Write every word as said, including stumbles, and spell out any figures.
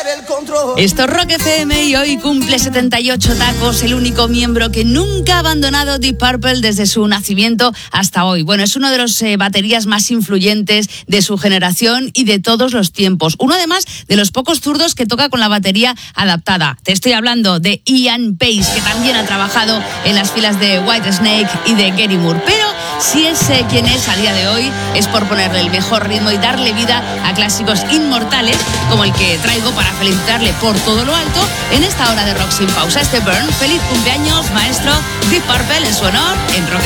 el control. Esto es Rock F M y hoy cumple setenta y ocho tacos, el único miembro que nunca ha abandonado Deep Purple desde su nacimiento hasta hoy. Bueno, es uno de los eh, baterías más influyentes de su generación y de todos los tiempos. Uno además de los pocos zurdos que toca con la batería adaptada. Te estoy hablando de Ian Pace, que también ha trabajado en las filas de Whitesnake y de Gary Moore. Pero si es eh, quien es a día de hoy, es por ponerle el mejor ritmo y darle vida a clásicos inmortales como el que traigo para felicitarle por todo lo alto en esta hora de Rock Sin Pausa. Este Burn, feliz cumpleaños, maestro Deep Purple, en su honor en Rock.